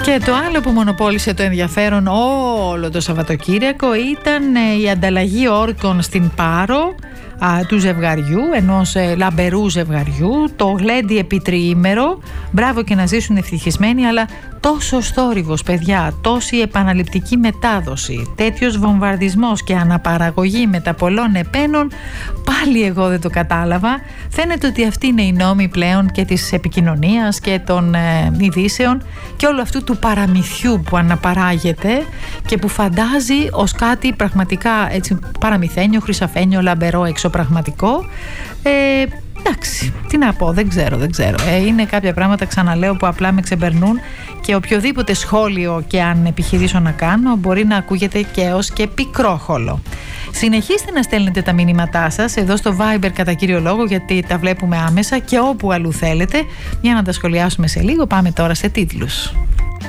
Και το άλλο που μονοπόλησε το ενδιαφέρον όλο το Σαββατοκύριακο ήταν η ανταλλαγή όρκων στην Πάρο του ζευγαριού, ενός λαμπερού ζευγαριού, το γλέντι επί τριήμερο. Μπράβο και να ζήσουν ευτυχισμένοι, αλλά τόσο θόρυβος, παιδιά, τόση επαναληπτική μετάδοση, τέτοιος βομβαρδισμός και αναπαραγωγή μεταπολών επένων, πάλι εγώ δεν το κατάλαβα. Φαίνεται ότι αυτή είναι η νόμη πλέον και της επικοινωνίας και των ειδήσεων και όλου αυτού του παραμυθιού που αναπαράγεται και που φαντάζει ως κάτι πραγματικά έτσι παραμυθένιο, χρυσαφένιο, λαμπερό, εξωπραγματικό. Εντάξει, τι να πω, δεν ξέρω. Είναι κάποια πράγματα, ξαναλέω, που απλά με ξεπερνούν και οποιοδήποτε σχόλιο και αν επιχειρήσω να κάνω μπορεί να ακούγεται και ως και πικρόχολο. Συνεχίστε να στέλνετε τα μηνύματά σας εδώ στο Viber κατά κύριο λόγο, γιατί τα βλέπουμε άμεσα, και όπου αλλού θέλετε, για να τα σχολιάσουμε σε λίγο. Πάμε τώρα σε τίτλους.